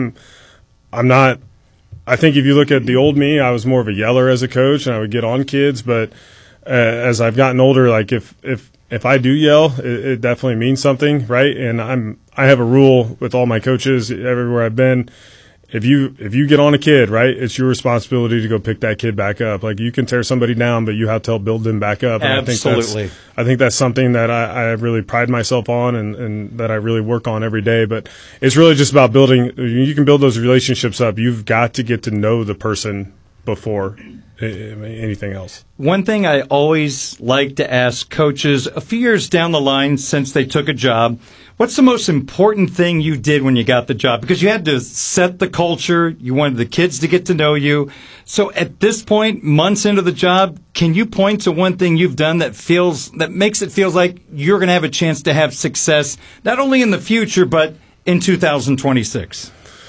I'm not. I think if you look at the old me, I was more of a yeller as a coach, and I would get on kids. But as I've gotten older, like if I do yell, it definitely means something, right? And I have a rule with all my coaches everywhere I've been. If you get on a kid, right, it's your responsibility to go pick that kid back up. Like, you can tear somebody down, but you have to help build them back up. And absolutely. I think that's something that I really pride myself on and that I really work on every day. But it's really just about building. You can build those relationships up. You've got to get to know the person before anything else. One thing I always like to ask coaches a few years down the line since they took a job, what's the most important thing you did when you got the job? Because you had to set the culture. You wanted the kids to get to know you. So at this point, months into the job, can you point to one thing you've done that makes it feel like you're going to have a chance to have success, not only in the future, but in 2026?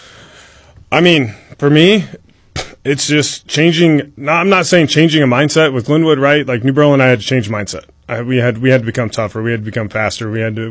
I mean, for me, it's just changing. I'm not saying changing a mindset with Glenwood, right? Like New Berlin, I had to change mindset. We had to become tougher. We had to become faster. We had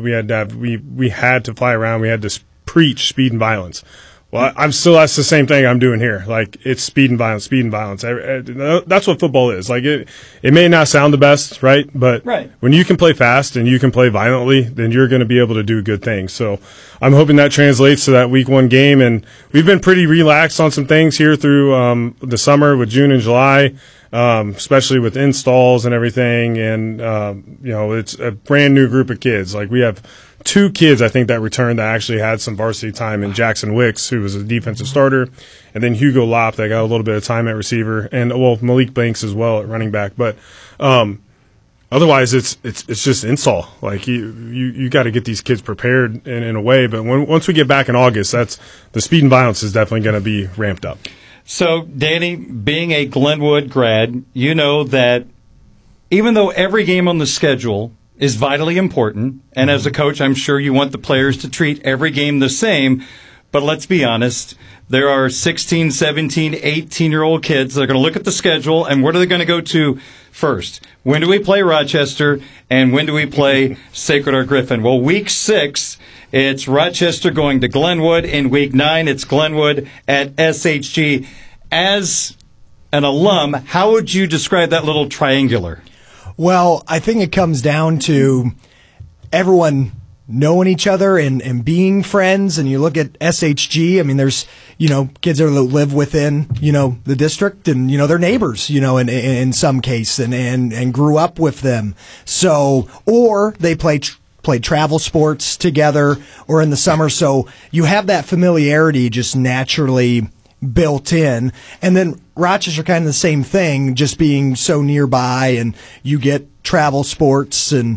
to fly around. We had to preach speed and violence. Well, that's the same thing I'm doing here. Like, it's speed and violence, speed and violence. That's what football is. Like, it may not sound the best, right? But when you can play fast and you can play violently, then you're going to be able to do good things. So I'm hoping that translates to that week 1 game. And we've been pretty relaxed on some things here through the summer with June and July, especially with installs and everything. And, it's a brand new group of kids. Like, we have 2 kids, I think, that returned that actually had some varsity time in Jackson Wicks, who was a defensive starter, and then Hugo Lopp that got a little bit of time at receiver, and Malik Banks as well at running back. But otherwise, it's just install. Like, you got to get these kids prepared in a way. But once we get back in August, the speed and violence is definitely going to be ramped up. So, Danny, being a Glenwood grad, you know that even though every game on the schedule is vitally important, and as a coach, I'm sure you want the players to treat every game the same, but let's be honest, there are 16, 17, 18-year-old kids that are going to look at the schedule, and what are they going to go to first? When do we play Rochester, and when do we play Sacred Heart Griffin? Well, week 6, it's Rochester going to Glenwood. In week 9, it's Glenwood at SHG. As an alum, how would you describe that little triangular? Well, I think it comes down to everyone knowing each other and being friends. And you look at SHG, I mean, there's, kids that live within, the district and, they're neighbors, in some case and grew up with them. So, or they played travel sports together or in the summer. So you have that familiarity just naturally built in. And then Rochester kind of the same thing, just being so nearby, and you get travel sports and,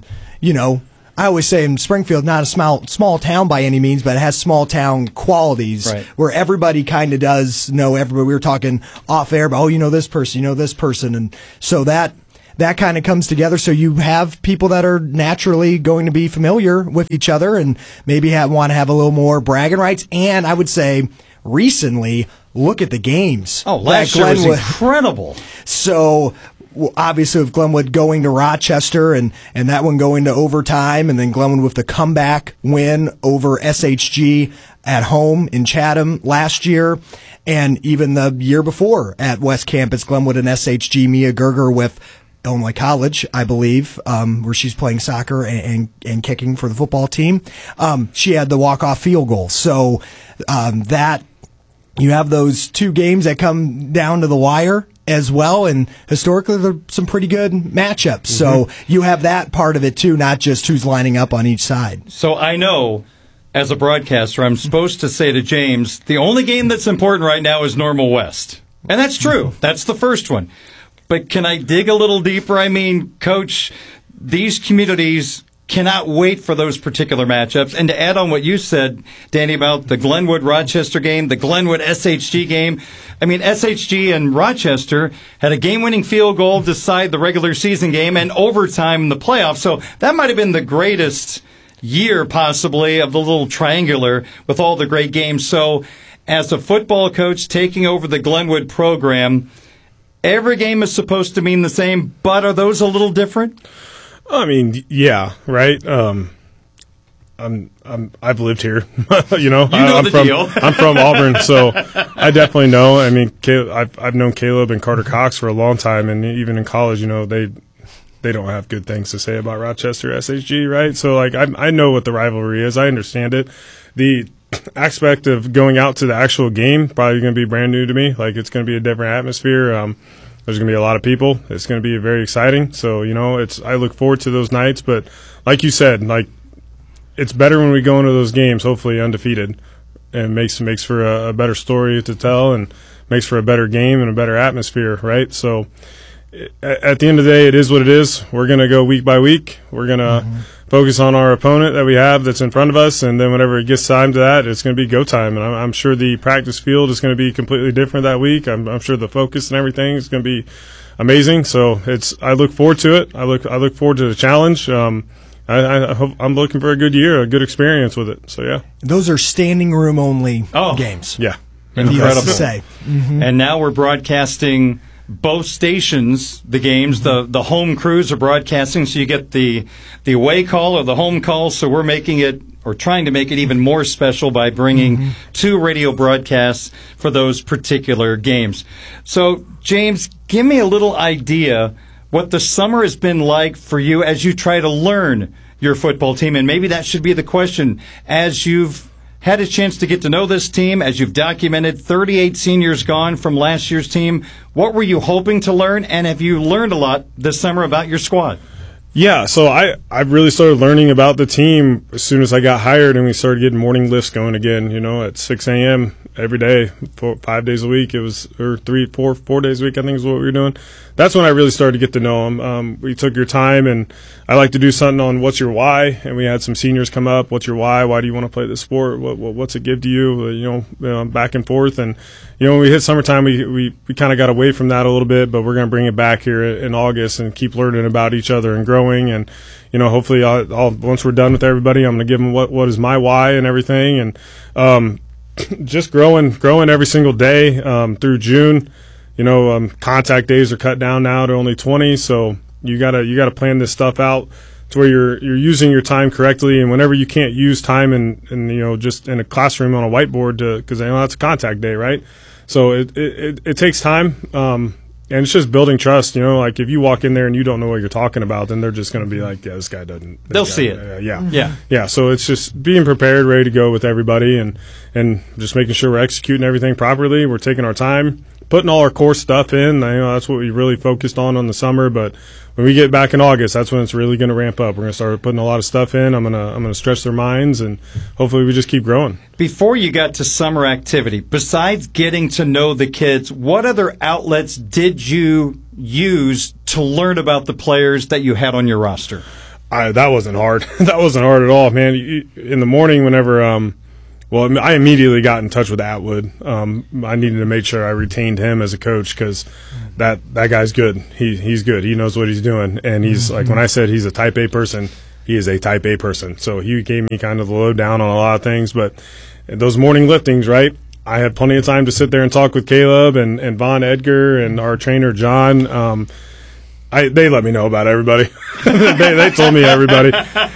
I always say in Springfield, not a small town by any means, but it has small town qualities where everybody kind of does know everybody. We were talking off air about, this person, and so that kind of comes together. So you have people that are naturally going to be familiar with each other and maybe want to have a little more bragging rights. And I would say recently, look at the games. Oh, last year was incredible. So obviously with Glenwood going to Rochester and that one going to overtime, and then Glenwood with the comeback win over SHG at home in Chatham last year, and even the year before at West Campus, Glenwood and SHG, Mia Gerger with Illinois College, I believe, where she's playing soccer and kicking for the football team. She had the walk-off field goal. So that you have those two games that come down to the wire as well, and historically there are some pretty good matchups. So you have that part of it too, not just who's lining up on each side. So I know, as a broadcaster, I'm supposed to say to James, the only game that's important right now is Normal West. And that's true. That's the first one. But can I dig a little deeper? I mean, Coach, these communities cannot wait for those particular matchups. And to add on what you said, Danny, about the Glenwood-Rochester game, the Glenwood-SHG game, I mean, SHG and Rochester had a game-winning field goal to decide the regular season game and overtime in the playoffs. So that might have been the greatest year, possibly, of the little triangular with all the great games. So as a football coach taking over the Glenwood program, every game is supposed to mean the same, but are those a little different? I mean, yeah, right. I've lived here, I'm from Auburn, so I definitely know. I mean, I've known Caleb and Carter Cox for a long time, and even in college, they don't have good things to say about Rochester SHG, right? So like, I know what the rivalry is. I understand it. The aspect of going out to the actual game probably going to be brand new to me. Like, it's going to be a different atmosphere. There's going to be a lot of people. It's going to be very exciting. So, I look forward to those nights. But like you said, like, it's better when we go into those games, hopefully undefeated, and makes for a better story to tell and makes for a better game and a better atmosphere, right? So at the end of the day, it is what it is. We're going to go week by week. We're going to focus on our opponent that we have that's in front of us, and then whenever it gets time to that, it's going to be go time. And I'm sure the practice field is going to be completely different that week. I'm sure the focus and everything is going to be amazing. So I look forward to it. I look forward to the challenge. I'm looking for a good year, a good experience with it. So yeah, those are standing room only games. Yeah, incredible. To say. And now we're broadcasting both stations, the games. The home crews are broadcasting, so you get the away call or the home call. So we're making it, or trying to make it, even more special by bringing two radio broadcasts for those particular games. So James, give me a little idea what the summer has been like for you as you try to learn your football team. And maybe that should be the question. As you've had a chance to get to know this team, as you've documented 38 seniors gone from last year's team, what were you hoping to learn, and have you learned a lot this summer about your squad? Yeah, so I really started learning about the team as soon as I got hired, and we started getting morning lifts going again, at 6 a.m. every day, 5 days a week. It was, or 4 days a week, I think is what we were doing. That's when I really started to get to know them. We took your time, and I like to do something on what's your why, and we had some seniors come up. What's your why? Why do you want to play this sport? What's it give to you? Back and forth. And, when we hit summertime, we kind of got away from that a little bit, but we're going to bring it back here in August and keep learning about each other and growing. And, hopefully once we're done with everybody, I'm going to give them what is my why and everything. And, just growing every single day through June. Contact days are cut down now to only 20, so you gotta plan this stuff out to where you're using your time correctly. And whenever you can't use time in just in a classroom on a whiteboard, because that's a contact day, right? So it takes time. And it's just building trust, like if you walk in there and you don't know what you're talking about, then they're just going to be like, yeah, this guy doesn't. They'll see it. Yeah. So it's just being prepared, ready to go with everybody, and just making sure we're executing everything properly. We're taking our time, putting all our core stuff in. That's what we really focused on the summer. But when we get back in August, that's when it's really going to ramp up. We're going to start putting a lot of stuff in. I'm gonna stretch their minds, and hopefully we just keep growing. Before you got to summer activity, besides getting to know the kids, what other outlets did you use to learn about the players that you had on your roster? That wasn't hard. That wasn't hard at all, man. In the morning, whenever I immediately got in touch with Atwood. I needed to make sure I retained him as a coach because that guy's good. He's good. He knows what he's doing, and he's like, when I said he's a Type A person, he is a Type A person. So he gave me kind of the lowdown on a lot of things. But those morning liftings, right? I had plenty of time to sit there and talk with Caleb and Von Edgar and our trainer John. They let me know about everybody. they told me everybody.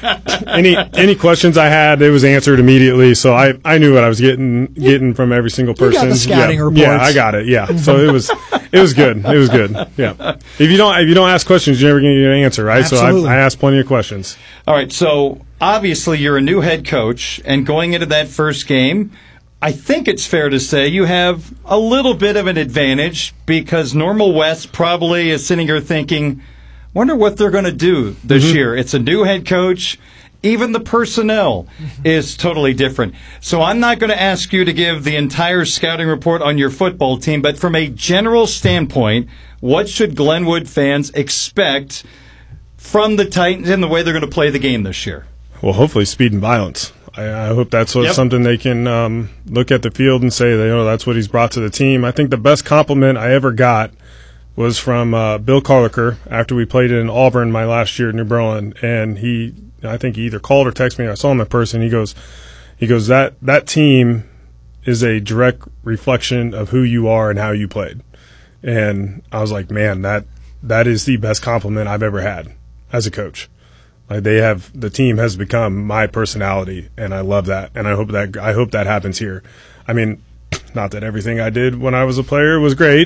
Any questions I had, it was answered immediately. So I knew what I was getting from every single person. You got the scouting reports. Yeah, I got it. Yeah, so it was good. It was good. Yeah. If you don't ask questions, you're never going to get an answer, right? Absolutely. So I asked plenty of questions. All right. So obviously you're a new head coach, and going into that first game, I think it's fair to say you have a little bit of an advantage because Normal West probably is sitting here thinking, wonder what they're going to do this year. It's a new head coach. Even the personnel is totally different. So I'm not going to ask you to give the entire scouting report on your football team, but from a general standpoint, what should Glenwood fans expect from the Titans and the way they're going to play the game this year? Well, hopefully speed and violence. I hope that's something they can look at the field and say, that's what he's brought to the team. I think the best compliment I ever got was from Bill Carlicker after we played in Auburn my last year at New Berlin, and I think he either called or texted me. I saw him in person. He goes, that team is a direct reflection of who you are and how you played. And I was like, man, that is the best compliment I've ever had as a coach. Like the team has become my personality, and I love that, and I hope that happens here. I mean, not that everything I did when I was a player was great.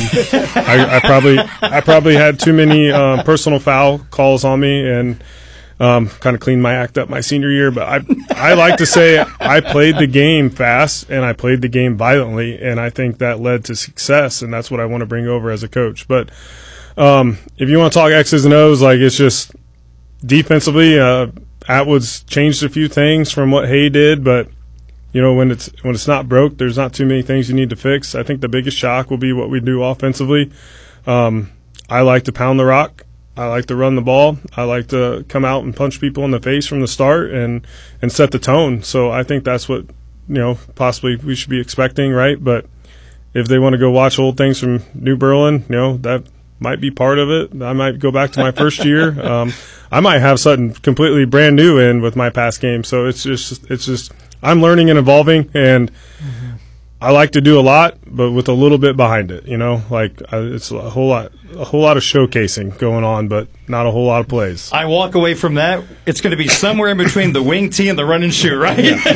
I probably had too many personal foul calls on me, and kind of cleaned my act up my senior year. But I like to say I played the game fast and I played the game violently, and I think that led to success, and that's what I want to bring over as a coach. But if you want to talk X's and O's, like it's just. Defensively, Atwood's changed a few things from what Hay did, but when it's not broke, there's not too many things you need to fix. I think the biggest shock will be what we do offensively. I like to pound the rock. I like to run the ball. I like to come out and punch people in the face from the start and set the tone. So I think that's what possibly we should be expecting, right? But if they want to go watch old things from New Berlin, that might be part of it. I might go back to my first year. I might have something completely brand new in with my past game. So it's just I'm learning and evolving, and I like to do a lot, but with a little bit behind it. It's a whole lot of showcasing going on, but not a whole lot of plays. I walk away from that. It's going to be somewhere in between the wing tee and the run and shoot, right?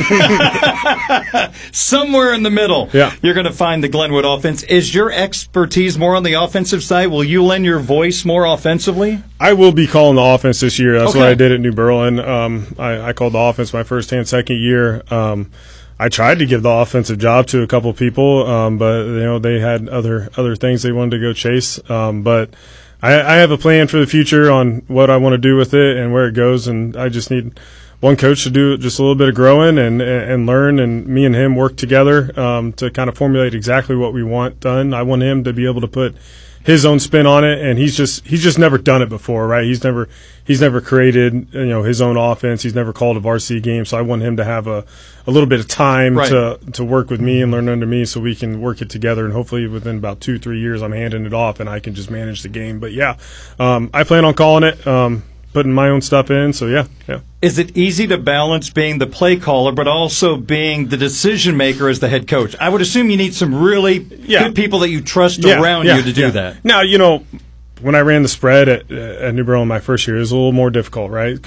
Yeah. Somewhere in the middle. Yeah. You're going to find the Glenwood offense. Is your expertise more on the offensive side? Will you lend your voice more offensively? I will be calling the offense this year. That's what I did at New Berlin. I called the offense my first and second year. I tried to give the offensive job to a couple of people, but they had other things they wanted to go chase. But I have a plan for the future on what I want to do with it and where it goes, and I just need one coach to do just a little bit of growing and learn, and me and him work together to kind of formulate exactly what we want done. I want him to be able to put his own spin on it, and he's just never done it before, right? He's never created his own offense. He's never called a varsity game, so I want him to have a little bit of time to work with me and learn under me, so we can work it together. And hopefully within about 2-3 years, I'm handing it off and I can just manage the game. But yeah, I plan on calling it, putting my own stuff in. So yeah. Is it easy to balance being the play caller but also being the decision maker as the head coach? I would assume you need some really good people that you trust around you to do that. Now, when I ran the spread at New Berlin my first year, it was a little more difficult, right? Because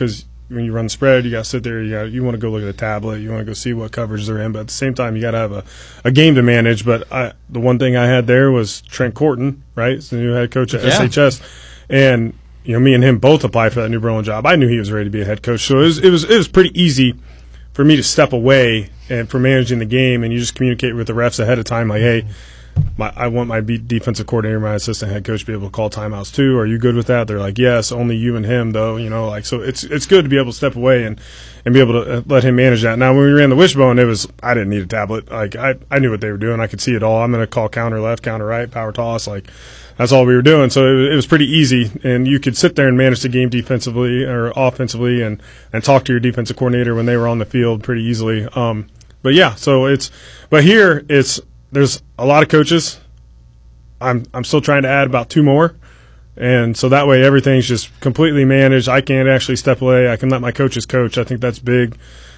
when you run the spread, you got to sit there. You want to go look at the tablet. You want to go see what coverage they're in. But at the same time, you got to have a game to manage. But the one thing I had there was Trent Corton, right? He's the new head coach at SHS, and me and him both applied for that New Berlin job. I knew he was ready to be a head coach, so it was pretty easy for me to step away and for managing the game, and you just communicate with the refs ahead of time, like, hey, I want my defensive coordinator, my assistant head coach, to be able to call timeouts too. Are you good with that? They're like, yes, only you and him, though. So it's good to be able to step away and be able to let him manage that. Now, when we ran the wishbone, I didn't need a tablet. Like I knew what they were doing. I could see it all. I'm going to call counter left, counter right, power toss. Like that's all we were doing. So it was pretty easy, and you could sit there and manage the game defensively or offensively, and talk to your defensive coordinator when they were on the field pretty easily. But yeah, there's a lot of coaches. I'm still trying to add about 2 more. And so that way everything's just completely managed. I can't actually step away. I can let my coaches coach. I think that's big.